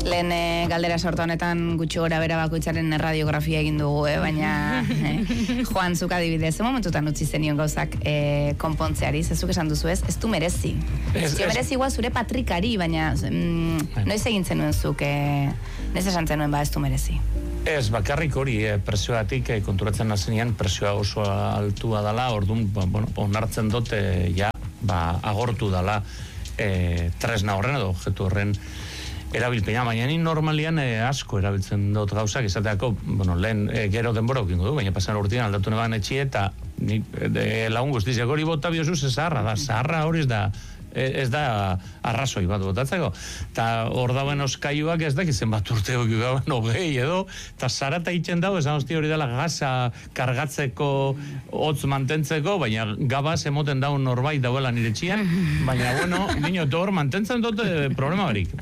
Lehen galdera sorta honetan gutxi gora bera bakoitzaren radiografia egin dugu, baina Joan, zuk adibidez, ze momentutan utzi zenion gauzak konpontzeari, zezuk esan duzu ez du merezi. Zio merezi igual zure patrikari, baina noiz egin zenuen zuk, noiz esan zenuen ez du merezi. Ez, bakarrik hori, presioatik konturatzen nazenean presioa oso altua dela, orduan, onartzen dut, agortu dela tresna horren edo objektu horren erabilpena, baina ni normalian asko erabiltzen dut gauzak, izateako, lehen gero denbora okingo du, baina pasan urtean aldatu neban etxie, eta lagun guztiziak hori bota biosuz zaharra hori ez da arrazoi bat botatzeko. Eta hor dauen oskaiuak ez dakizen bat urte gauen hogei edo, eta zarata itxen dago, esan hosti hori dela gaza kargatzeko, hotz mantentzeko, baina gabaz emoten daun norbait dauela nire txian, baina nino, hor mantentzen dut problema barik.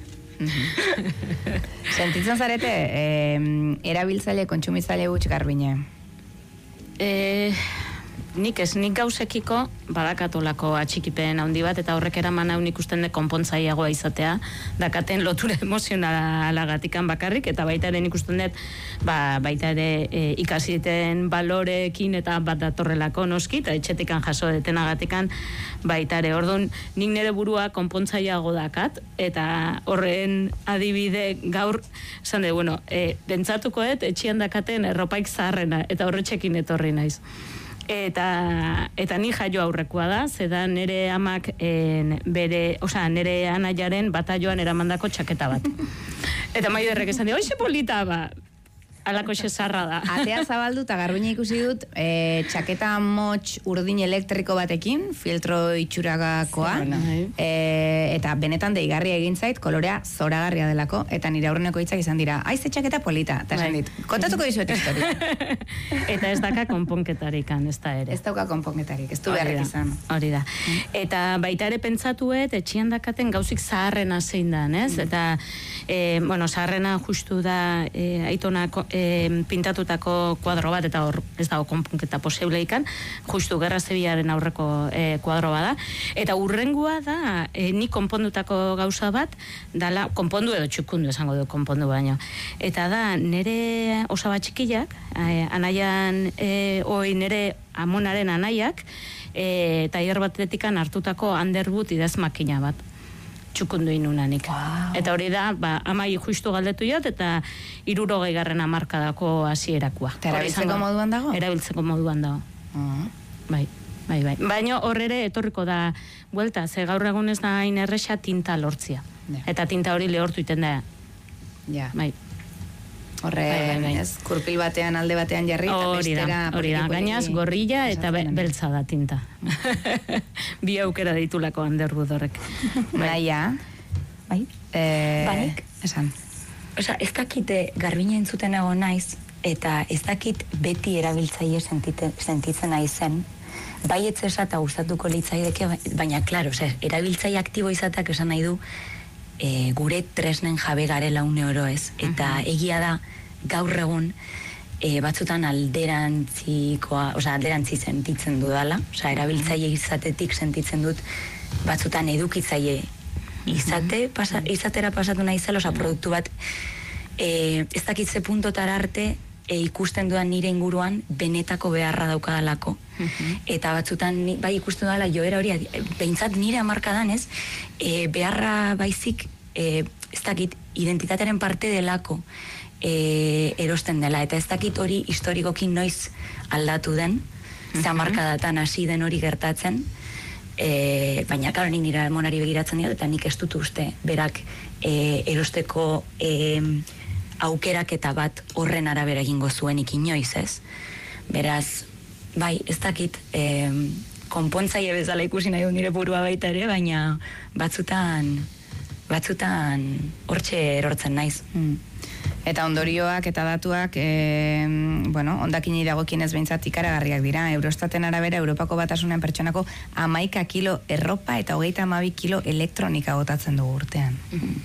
Sentitzen zarete, erabiltzaile, kontsumitzaile gutx garbine? Nik gauzekiko badakatolako atxikipen handi bat, eta horrek eraman hau nik usten de konpontzaiagoa izatea, dakaten lotura emozionalagatikan bakarrik, eta baita ere nik usten dut, baita ere ikasiten balorekin eta bat datorrelako noski, eta etxetikan jaso detenagatikan baita ere. Orduan, nik nire burua konpontzaiago dakat, eta horren adibide gaur, esan de, bentsatuko etxian dakaten erropaik zaharrena, eta horretxekin etorri naiz. Eta ni jaio aurrekoa da, zeda nire amak nire anaiaren batalloan eramandako txaketa bat. Eta Maiderrek esan di, oixe polita, alako zarra da. Atea zabaldu eta garruina ikusi dut txaketa motx urdin elektriko batekin, filtro itxuragakoa, eta benetan deigarria egin zait, kolorea zoragarria delako, eta nire aurreneko hitzak izan dira, aize txaketa polita, eta esan dit, kontatuko dizuet historia. Eta ez daka konponketarikan, ez da ere. Ez dauka konponketarik, ez du beharrik izan. Hori da. Eta baita ere pentsatuet, etxian dakaten gauzik zaharrena zein dan, ez? Eta, zaharrena justu da aitona pintatutako kuadro bat, eta hor ez dago konponketa posible ikan, justu Gerra Zibilaren aurreko kuadro bada, eta urrengua da ni konpondutako gauza bat dala, konpondu edo txukundu esango du konpondu baino, eta da nire osaba txikiak anaian nire amonaren anaiak tailer batletikan hartutako Underwood idaz makina bat txukundu inunanik. Wow. Eta hori da, amai justu galdetu jot, eta 60. hamarkadako hasierakoa. Eta erabiltzeko moduan dago? Erabiltzeko moduan dago. Bai. Baina horre etorriko da buelta, ze gaur egun ez da hain erresa tinta lortzia. Eta tinta hori lehortu iten da. Ja. Bai. Horre, ez, kurpil batean, alde batean jarri, eta bestera... Hori da, gainaz, gorrilla eta beltza da tinta. Bi aukera ditulako Underwood horrek. Baina, Banik, esan. Ez dakite garbina entzuten egon naiz, eta ez dakit beti erabiltzaile sentitzen naizen, bai etzesa eta gustatuko litzaideke, baina, klaro, erabiltzaile aktibo izateak esan nahi du, gure tresnen jabe garela une oro ez, eta egia da gaur egun batzutan alderantzi sentitzen dudala, erabiltzaile izatetik sentitzen dut batzutan edukitzaile izatera pasatu naizela, produktu bat ez dakitze puntotara arte ikusten dudan nire inguruan benetako beharra daukadalako. Eta batzutan bai ikusten dudala joera hori, behintzat nire hamarkadan ez, beharra baizik ez dakit identitatearen parte delako erosten dela, eta ez dakit hori historikokin noiz aldatu den, ze hamarkadatan hasi den hori gertatzen, baina karo nik nire monari begiratzen diot, eta nik ez dut uste berak erosteko aukeraketa bat horren arabera egingo zuenik inoiz, ez? Beraz, bai, ez dakit, konpontzaile bezala ikusi nahi du nire burua baita ere, baina batzutan hortxe erortzen naiz. Eta ondorioak eta datuak, ondakini dagokienez behintzat ikaragarriak dira. Eurostaten arabera, Europako Batasunean pertsonako 11 kilo erropa eta 32 kilo elektronika botatzen dugu urtean.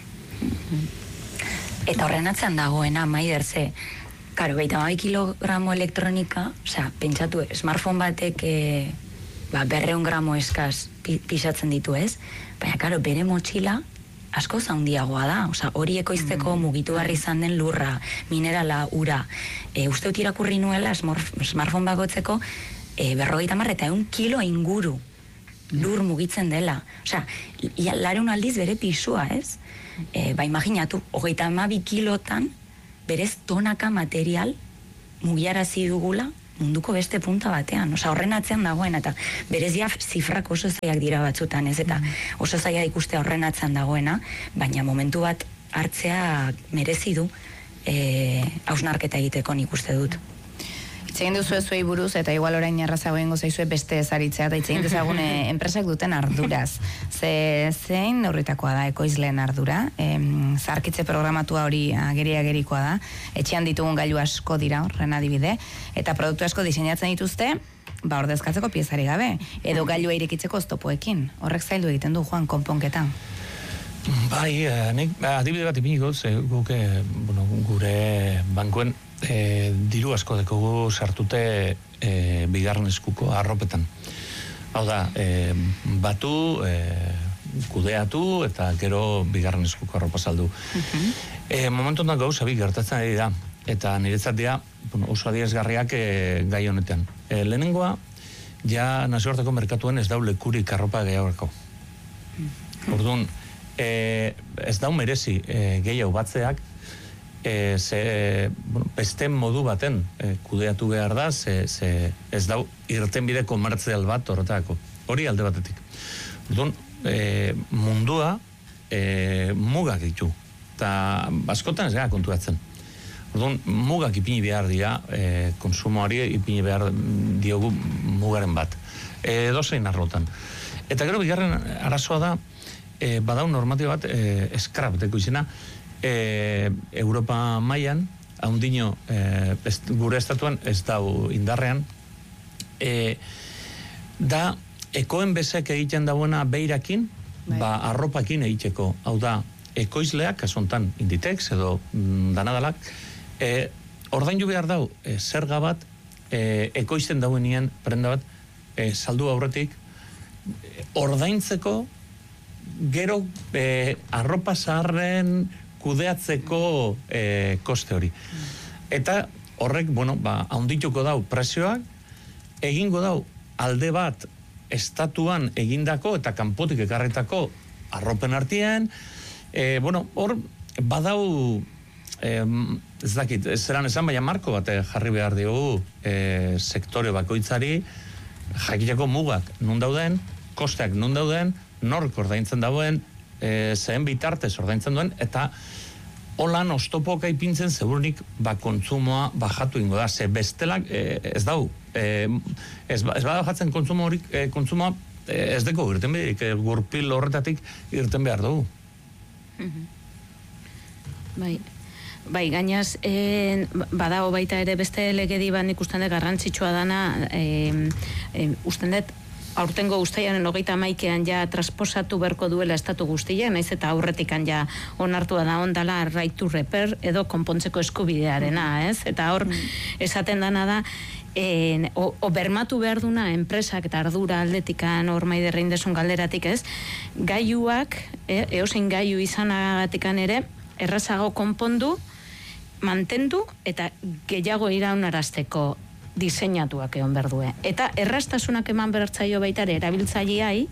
Eta horren atzean dagoena, Maider, ze, karo, 32 kilogramo elektronika, pentsatu, smartphone batek 200 gramo eskaz pisatzen ditu, ez? Baina, karo, bere motxila asko zaundiagoa da, hori ekoizteko mugitu barri izan den lurra, minerala, ura, uste dut irakurri nuela smartphone bakotzeko 50 eta 100 kilo inguru lur mugitzen dela. Lareun aldiz bere pisua, ez? Imaginatu, 32 kilotan berez tonaka material mugiarazi dugula munduko beste punta batean. Horren atzean dagoen, eta berez ja zifrak oso zaiak dira batzutan, ez? Eta oso zaila ikuste horren atzean dagoena, baina momentu bat hartzea merezi du hausnarketa egiteko nik uste dut. Itzegin duzu zuei buruz, eta igual orain errazagoen gozaizue beste ezaritzea, eta itzegin dezagun enpresak duten arduraz. Zein neurritakoa da ekoizleen ardura? Zarkitze programatua hori ageri-agerikoa da. Etxean ditugun gailu asko dira, horren adibide, eta produktu asko diseinatzen dituzte, ordezkatzeko piezari gabe, edo gailua irekitzeko oztopoekin. Horrek zaildu egiten du, Juan, konponketa. Bai, nik adibide bat ipiniko, guk gure bankuen diru asko dekogu sartute bigarren eskuko arropetan. Hau da, batu, kudeatu eta gero bigarren eskuko arropa saldu. Momentu honetan gauza bi gertatzen ari da, eta niretzat dira oso adierazgarriak gai honetan. Lehenengoa, ja nazioarteko merkatuen ez dau lekurik arropa gehiagorako. Orduan, ez dau merezi gehiago batzeak, beste modu baten kudeatu behar da, ez dau irtenbide komertzial bat horretako. Hori alde batetik. Orduan, mundua mugak ditu. Eta askotan ez gara konturatzen. Orduan, mugak ipini behar dira, konsumoari ipini behar diogu mugaren bat. Dozein arlotan. Eta gero, bigarren arazoa da, badau normatiba bat, eskrap deko izena, Europa mailan, haundino gure estatuan ez dau indarrean, da ekoen bezek egiten dauena beirakin, arropakin egiteko. Hau da, ekoizleak, kasontan Inditex edo danadalak, ordaindu behar dau zerga bat, ekoizten dauenien prenda bat, saldu aurretik, ordaintzeko gero arropa zaharren kudeatzeko koste hori. Eta horrek, haundituko dau prezioak, egingo dau alde bat estatuan egindako eta kanpotik ekarretako arropen artean, hor badau, ez dakit, zeran esan, baina marko bat jarri behar dugu sektore bakoitzari, jakiteko mugak nun dauden, kosteak nun dauden, nork ordaintzen dauen, zehen bitartez ordaintzen duen, eta holan oztopoka ipintzen zeburunik kontsumoa bajatu ingo da, ze bestelak ez dau. Ez bada bajatzen kontsumoa ez deko irten behar, gurpil horretatik irten behar dugu. Bai, gainaz, badago baita ere beste legedi ban ikusten dut garrantzitsua dana, usten dut, aurtengo uztailaren 31ean ja transposatu beharko duela estatu guztia, naiz eta aurretikan ja onartua da ondala right to repair edo konpontzeko eskubidearena, ez? Eta hor, esaten dana da, bermatu behar duna enpresak eta ardura aldetikan hor maiderrein desun galderatik, ez? Gaiuak, eozein gaiu izanagatikan ere, errazago konpondu, mantendu eta gehiago iraunarazteko diseinatuak egon behar due. Eta errastasunak eman behartzaio baitare erabiltzaileai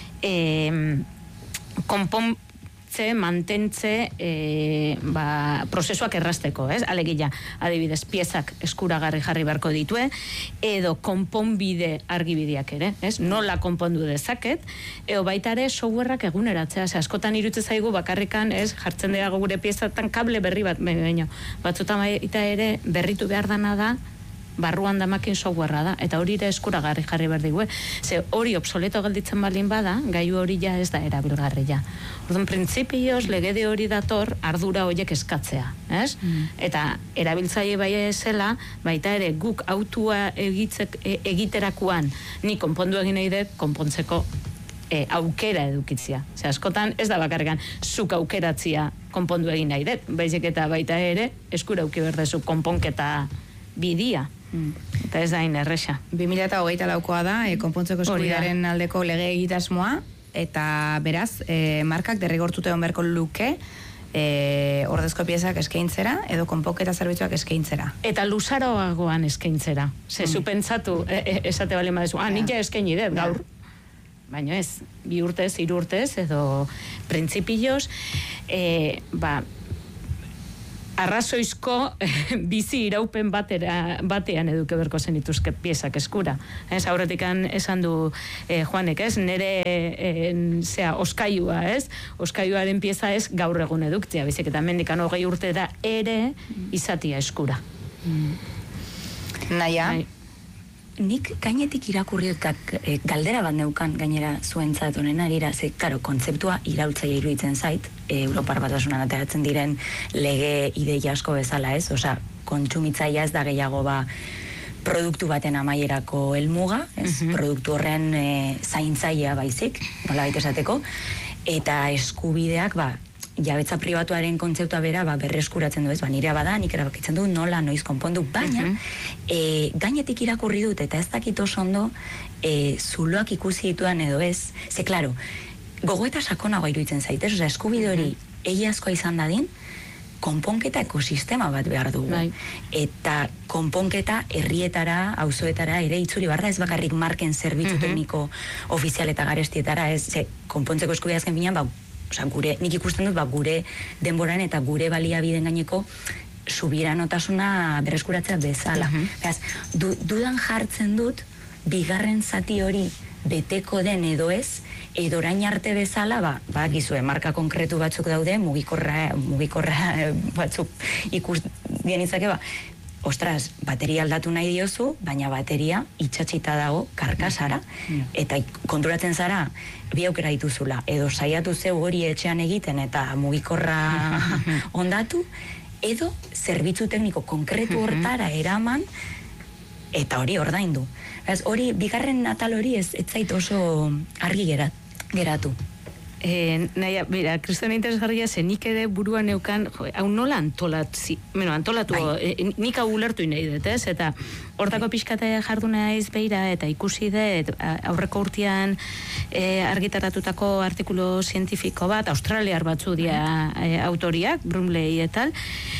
konpontze, mantentze prozesuak errasteko, ez? Alegia, adibidez, piezak eskuragarri jarri beharko ditue, edo konponbide argibideak ere, ez? Nola konpondu dezaket, edo baitare softwareak eguneratzea, askotan irutze zaigu bakarrikan, ez? Jartzen dira gure piezatan kable berri bat, batzutan baita ere berritu behar dana da, barruan damakin softwarea da, eta hori ere eskuragarri jarri behar digu. Ze hori obsoleto gelditzen balin bada, gaiu hori ja ez da erabilgarri ja. Orduan, printzipioz, legede hori dator ardura horiek eskatzea, ez? Eta erabiltzaile bai ezela, baita ere guk autua egiterakuan ni konpondu egin nahi dut, konpontzeko aukera edukitzia. Ze askotan ez da bakarrikan zuk aukeratzia konpondu egin nahi dut, baizik eta baita ere eskura auki berdezu konponketa bidia. Eta ez da erresa. 2024koa da, konpontzeko eskubidearen aldeko lege egitasmoa, eta beraz, markak derrigortute egon beharko luke ordezko piezak eskaintzera edo konponketa zerbitzuak eskaintzera. Eta luzaroagoan eskaintzera. Zu pentsatu, esate bali madezu, nik ja eskaini dut, gaur. Baina ez, 2 urtez, 3 urtez, edo printzipioz, arrazoizko bizi iraupen batean eduke berko zenituzke piezak eskura. Aurretik esan du Juanek, nire oskailua, oskailuaren pieza ez gaur egun eduktzea, bizik eta mendikan 20 urte da ere izatia eskura. Naia? Nik gainetik irakurri eta galdera bat neukan gainera zuentzat honen arira, klaro, kontzeptua iraultzaile iruditzen zait, Europar Batasunan ateratzen diren lege ideia asko bezala, Osea, kontsumitzailea ez da gehiago produktu baten amaierako helmuga, produktu horren zaintzailea baizik, nolabait esateko, eta eskubideak, jabetza pribatuaren kontzeptua bera berreskuratzen du, nirea bada, nik erabakitzen du nola, noiz konpondu, baina gainetik irakurri dut, eta ez dakit oso ondo zuloak ikusi dituan edo ez, klaro, gogoeta sakonagoa iruditzen zaitez, eskubide hori egiazkoa izan dadin, konponketa ekosistema bat behar dugu. Eta konponketa herrietara, auzoetara ere itzuri behar da, ez bakarrik marken zerbitzu tekniko ofizial eta garestietara, konpontzeko eskubidea azken finean, nik ikusten dut, gure denboran eta gure baliabideen gaineko subiranotasuna berreskuratzea bezala. Dudan jartzen dut, bigarren zati hori beteko den edo ez, edo orain arte bezala, gizue, marka konkretu batzuk daude, mugikorra batzuk ikus dienitzake, ostras, bateria aldatu nahi diozu, baina bateria itxatxita dago karkasara, eta konturatzen zara, bi aukera dituzula, edo saiatu zeu hori etxean egiten eta mugikorra ondatu, edo zerbitzu tekniko konkretu hortara eraman, eta hori ordaindu. Hori, bigarren atal hori ez zait oso argi geratu. Naia, bera, Kristona interesgarria nik ere buruan neukan, hau nola antolatu, nik hau ulertu nahi dut, eta hortako pixkate jarduna ez beira, eta ikusi dut, aurreko urtean argitaratutako artikulu zientifiko bat, australiar batzu dia autoriak, Brumley eta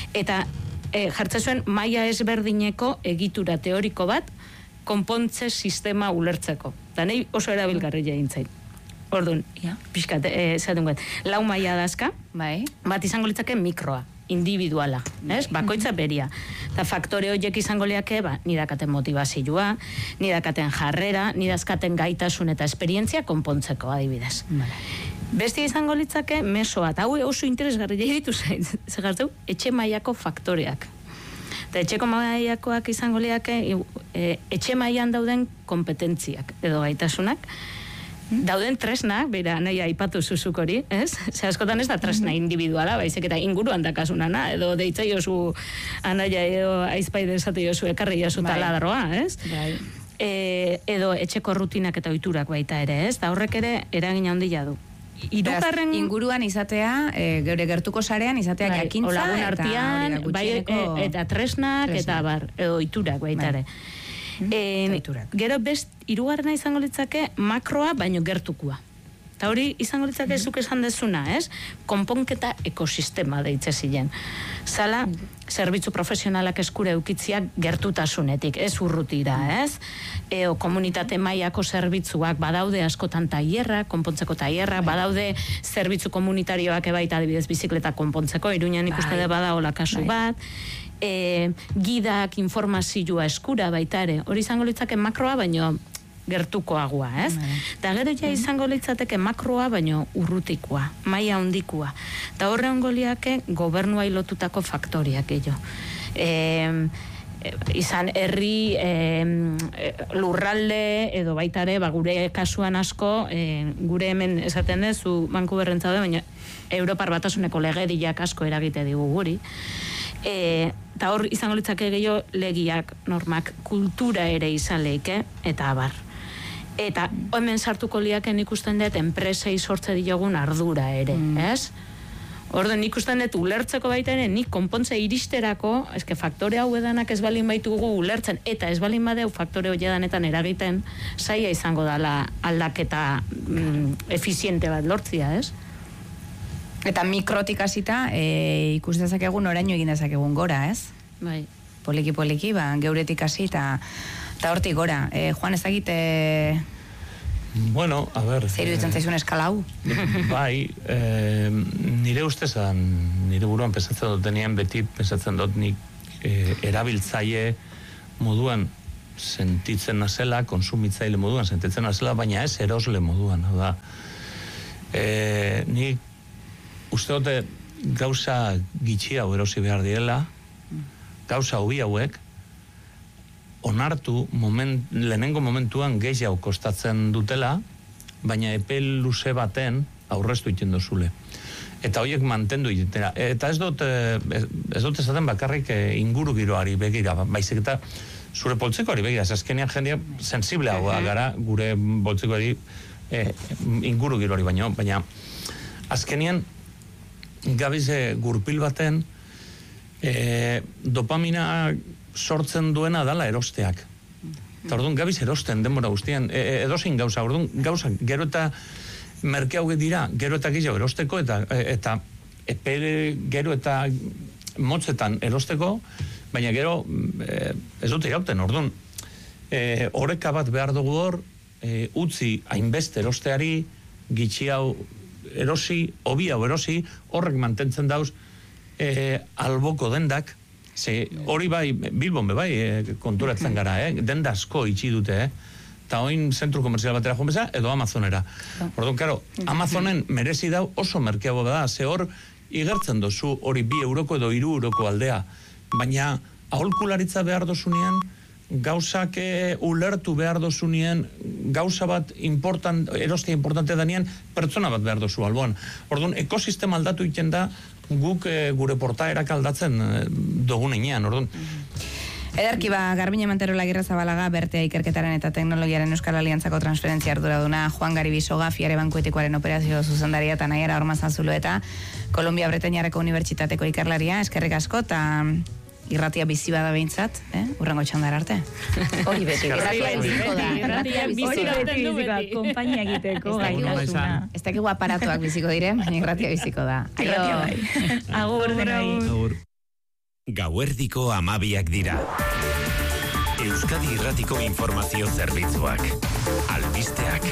jartzen zuen maila ezberdineko egitura teoriko bat, konpontze sistema ulertzeko. Da nahi oso erabilgarria intzait. Orduan, pixkat, zaten guet, 4 maila dazka, bat izango litzake mikroa, individuala, bakoitza beria. Eta faktore horiek izango liake, nidakaten motivazioa, nidakaten jarrera, nidazkaten gaitasun eta esperientzia konpontzeko, adibidez. Beste izango litzake mesoa, eta hau oso interesgarria ditu zegartu, etxe mailako faktoreak. Eta etxeko mailakoak izango liake, etxe mailan dauden kompetentziak edo gaitasunak, dauden tresnak, bera, nahi aipatu zuzuk hori, ez? Askotan ez da tresna individuala, baizik eta inguruan dakasunana, edo deitza jozu anaia edo aizpaide esate jozu ekarri jozu taladroa, ez? Edo etxeko rutinak eta ohiturak baita ere, ez? Da horrek ere eragina handia du. Hirugarren inguruan izatea, geure gertuko sarean izatea jakintza lagun artean, eta tresnak eta edo ohiturak baita ere. Gero best hirugarrena izango litzake makroa baino gertukua. Eta hori izango litzake zuk esan dezuna, ez? Konponketa ekosistema deitze ziren. Zala, zerbitzu profesionalak eskure eukitziak gertutasunetik, ez urrutira, ez? Komunitate mailako zerbitzuak badaude askotan tailerrak, konpontzeko tailerrak, badaude zerbitzu komunitarioak baita adibidez bizikleta konpontzeko, Iruñan ikuste da badaola kasu bat, gidak informazioa eskura baita ere, hori izango litzake makroa, baino gertukoagoa, ez? Eta gero ja izango litzateke makroa, baino urrutikoa, maila handikoa. Eta horre ongoliake gobernua lotutako faktoriak gehiago. Izan herri lurralde edo baita ere, gure kasuan asko, gure hemen esaten dezu Vancouverren zaude, baina Europar Batasuneko legediak asko eragite digu guri. Eta hor izango litzake gehiago legiak, normak, kultura ere izan leike, eta abar. Eta hemen sartuko liaken ikusten dut enpresei sortze diogun ardura ere, ez? Orduan, nik ustean dut ulertzeko baita ere, nik konpontze iristerako, eske faktore hau edanak ez balin baitugu ulertzen, eta ez balin badeu faktore hori edanetan eragiten, zaila izango dala aldaketa efiziente bat lortzia, ez? Eta mikrotik hasita ikus dezakegun oraino egin dezakegun gora, ez? Bai. Poliki, geuretik hasi eta hortik gora. Juan, ezagite... Bueno, a ver... Zer iruditzen zaizun eskalau? Bai, nire ustezan, nire buruan pensatzen dut denean, beti pensatzen dut nik erabiltzaile moduan sentitzen nazela, konsumitzaile moduan sentitzen nazela, baina ez erosle moduan, da. Nik uste dute gauza gitxi hau erosi behar direla, gauza hobi hauek, onartu lehenengo momentuan gehiago kostatzen dutela, baina epe luze baten aurreztu iten dozule. Eta horiek mantendu itera. Eta ez dut esaten bakarrik inguru giroari begira, baizik eta zure poltzekoari begira. Azkenean jendea sensibleagoa gara gure poltzekoari inguru giroari baina azkenean gabiz gurpil baten dopamina sortzen duena dala erosteak. Eta orduan gabiz erosten denbora guztian, edozein gauza, orduan gauza, gero eta merkeauge dira, gero eta gehiago erosteko, eta gero eta motzetan erosteko, baina gero ez dute irauten, orduan oreka bat behar dugu hor, utzi hainbeste erosteari, gitxi hau erosi, hobi hau erosi, horrek mantentzen dauz alboko dendak, hori bai, Bilbon bai, konturatzen gara, denda asko itxi dute, eta oin zentru komerzial batera joan beza, edo Amazonera. Orduan, karo, Amazonen merezi dau oso merkeago da, ze hor igertzen dozu hori 2 euroko edo 3 euroko aldea, baina aholkularitza behar dozunean, gauzak ulertu behar dozunean, gauza bat erostia importante danean, pertsona bat behar dozu alboan. Orduan, ekosistema aldatu iten da, guk gure portaerak aldatzen dugunean, orduan. Ederki Garbine Manterola Agirrezabalaga, Bertea Ikerketaren eta Teknologiaren Euskal Aliantzako transferentzia arduraduna, Juan Garibisoga, Fiare Banku Etikoaren operazio zuzendaria eta Naiara Ormazan Zulueta, Kolumbia Bretainiarreko Unibertsitateko ikerlaria, eskerrik asko, eta irratia bizi bada behintzat, urrengo txandara arte. Hori beti, irratia biziko da. Irratia biziko da, konpainia egiteko. Ez dakigu aparatuak biziko diren, baina irratia biziko da. Agur denoi. Gauerdiko 12 dira. Euskadi Irratiko Informazio Zerbitzuak. Albisteak.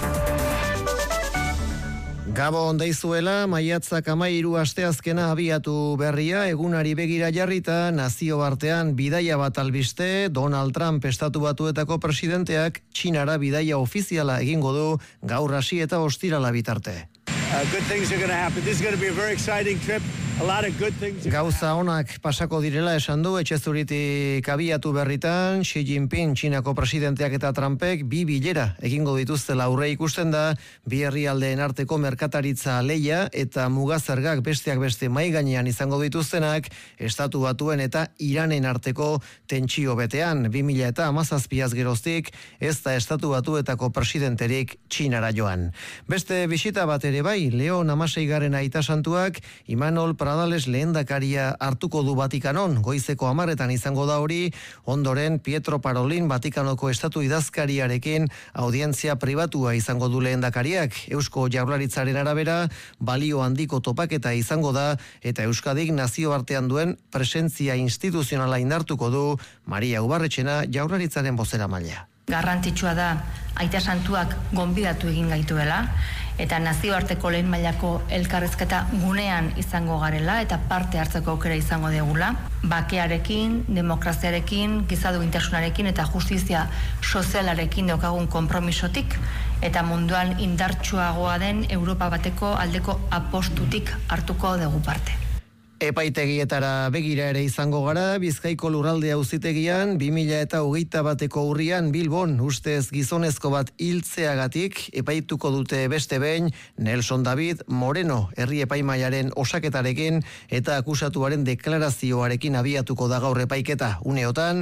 Gabon deizuela, maiatzak 13 asteazkena abiatu berria, egunari begira jarrita, nazioartean bidaia bat albiste, Donald Trump estatu batuetako presidenteak Txinara bidaia ofiziala egingo du gaur hasi eta ostirala bitarte. Good things are going to happen. This is going to be a very exciting trip. A lot of good things. Gauza onak pasako direla esan du etxezuritik abiatu berritan, Xi Jinping Txinako presidenteak eta Trumpek 2 bilera egingo dituztela aurre ikusten da, 2 herrialdeen arteko merkataritza leia eta mugazergak besteak beste mai gainean izango dituztenak, estatu batuen eta Iranen arteko tentsio betean, 2017 geroztik, ez da estatu batuetako presidenterik Txinara joan. Beste bisita bat ere bai, Leon Amaseigarren aita santuak, Imanol Pradales lehendakaria hartuko du Vatikanon, goizeko 10 izango da hori, ondoren Pietro Parolin Vatikanoko estatu idazkariarekin audientzia pribatua izango du lehendakariak, Eusko Jaurlaritzaren arabera, balio handiko topaketa izango da, eta Euskadik nazioartean duen presentzia instituzionala indartuko du Maria Ubarretxena Jaurlaritzaren bozeramailea. Garrantzitsua da aita santuak gonbidatu egin gaituela, eta nazioarteko lehen mailako elkarrizketa gunean izango garela eta parte hartzeko aukera izango degula. Bakearekin, demokraziarekin, giza duintasunarekin eta justizia sozialarekin daukagun konpromisotik eta munduan indartsuagoa den Europa bateko aldeko apostutik hartuko dugu parte. Epaitegietara begira ere izango gara, Bizkaiko lurralde auzitegian 2021ko urrian Bilbon ustez gizonezko bat hiltzeagatik epaituko dute beste behin Nelson David Moreno herri epaimaiaren osaketarekin eta akusatuaren deklarazioarekin abiatuko da gaur epaiketa. Uneotan,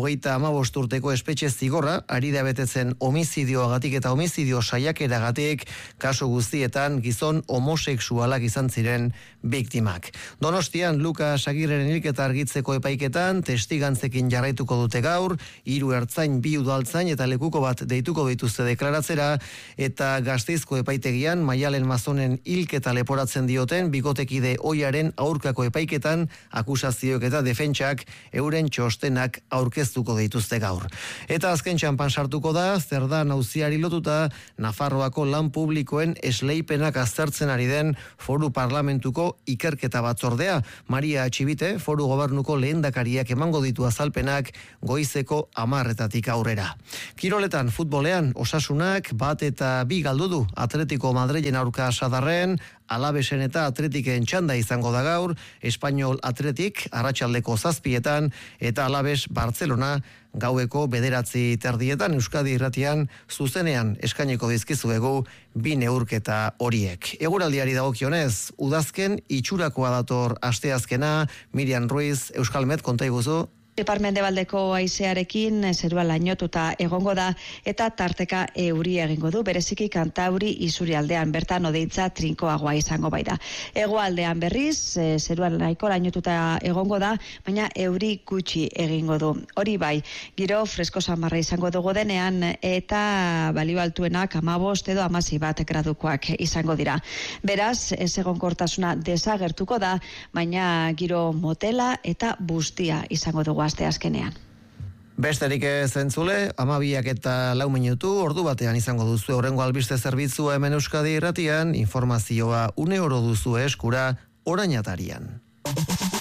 35 urteko espetxe zigorra ari da betetzen homizidioagatik eta homizidio saiakeragatik kasu guztietan gizon homosexualak izan ziren biktimak. Donostian Lukas Agirreren hilketa argitzeko epaiketan testigantzekin jarraituko dute gaur, 3 ertzain, 2 udaltzain eta lekuko bat deituko dituzte deklaratzera, eta Gasteizko epaitegian Maialen Mazonen hilketa leporatzen dioten bikotekide ohiaren aurkako epaiketan akusazioek eta defentsak euren txostenak aurkeztuko dituzte gaur. Eta azken txanpan sartuko da, zer da auziari lotuta Nafarroako lan publikoen esleipenak aztertzen ari den Foru Parlamentuko ikerketa batzordea. Maria Txibite, Foru Gobernuko lehendakariak emango ditu azalpenak goizeko 10:00 aurrera. Kiroletan, futbolean, Osasunak 1-2 galdu du Atletico Madrilen aurka Sadarren, Alavesen eta Atletiken txanda izango da gaur, Espainol Atletik arratsaldeko 7:00 eta Alaves Barcelona gaueko 9:30 Euskadi Irratian zuzenean eskainiko dizkizuegu 2 neurketa horiek. Eguraldiari dagokionez, udazken itxurakoa dator asteazkena. Miriam Ruiz, Euskalmet, konta iguzu. Ipar-mendebaldeko haizearekin zerua lainotuta egongo da eta tarteka euri egingo du, bereziki Kantauri isurialdean bertan odeitza trinkoagoa izango baita. Hegoaldean berriz zerua nahiko lainotuta egongo da, baina euri gutxi egingo du. Hori bai, giro fresko samarra izango dugu denean eta balio altuenak 15 edo 11 gradukoak izango dira. Beraz, ez egonkortasuna desagertuko da, baina giro motela eta bustia izango dugu asteazkenean. Besterik ez entzule, 12:04 ordu batean izango duzu horrengo albiste zerbitzua hemen Euskadi Irratian, informazioa une oro duzu eskura orain atarian.